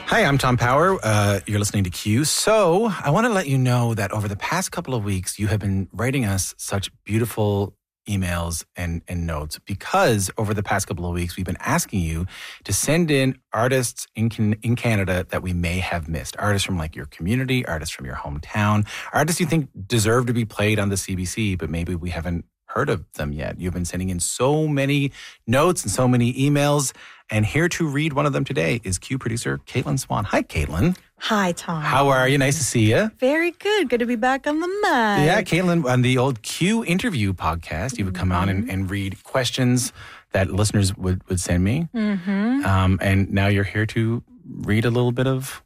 Hi, I'm Tom Power. You're listening to Q. So I want to let you know that over the past couple of weeks, you have been writing us such beautiful emails and notes because over the past couple of weeks, we've been asking you to send in artists in Canada that we may have missed. Artists from like your community, artists from your hometown, artists you think deserve to be played on the CBC, but maybe we haven't heard of them yet. You've been sending in so many notes and so many emails. And here to read one of them today is Q producer Caitlin Swan. Hi, Caitlin. Hi, Tom. How are you? Nice to see you. Very good. Good to be back on the mic. Yeah, Caitlin, on the old Q interview podcast, you would come on and read questions that listeners would send me. Mm-hmm. And now you're here to read a little bit of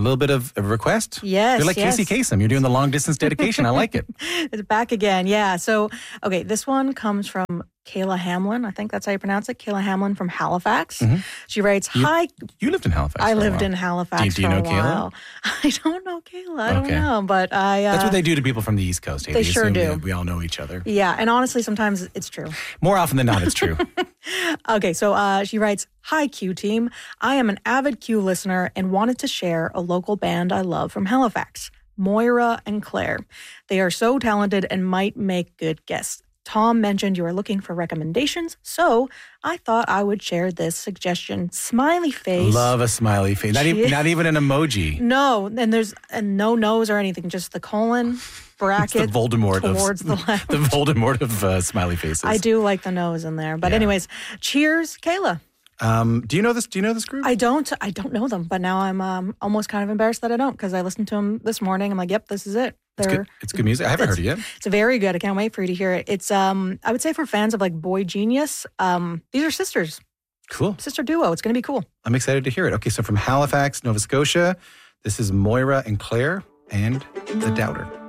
a request. Yes, you're like Casey Kasem. You're doing the long distance dedication. I like it. It's back again. Yeah. So, okay, this one comes from Kayla Hamlin. I think that's how you pronounce it. Kayla Hamlin from Halifax. Mm-hmm. She writes, "Hi." You lived in Halifax. I lived in Halifax do you for know a while. Kayla? I don't know Kayla. I don't know, but I. That's what they do to people from the East Coast. Hey, they sure do. We all know each other. Yeah, and honestly, sometimes it's true. More often than not, it's true. Okay, so she writes, "Hi, Q team. I am an avid Q listener and wanted to share a local band I love from Halifax, Moira and Claire. They are so talented and might make good guests. Tom mentioned you are looking for recommendations, so I thought I would share this suggestion. Smiley face. Love a smiley face. Not even an emoji. No, and there's no nose or anything, just the colon bracket. It's the Voldemort towards the left. The Voldemort of smiley faces. I do like the nose in there. But anyways, cheers, Kayla. Do you know this group? I don't know them, but now I'm almost kind of embarrassed that I don't because I listened to them this morning. I'm like, yep, this is it. It's good music. I haven't heard it yet. It's very good. I can't wait for you to hear it. It's I would say for fans of like Boy Genius, these are sisters. Cool. Sister duo. It's going to be cool. I'm excited to hear it. Okay, so from Halifax, Nova Scotia, this is Moira and Claire and The Doubter.